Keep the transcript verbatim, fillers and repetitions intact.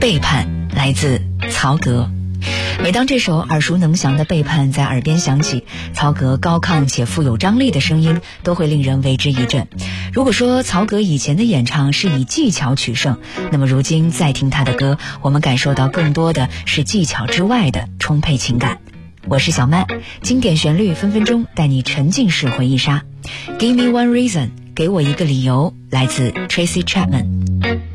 背叛来自曹格。每当这首耳熟能详的背叛在耳边响起，曹格高亢且富有张力的声音都会令人为之一振。如果说曹格以前的演唱是以技巧取胜，那么如今再听他的歌，我们感受到更多的是技巧之外的充沛情感。我是小曼，经典旋律分分钟带你沉浸式回忆杀。 Give me one reason， 给我一个理由，来自 Tracy Chapman。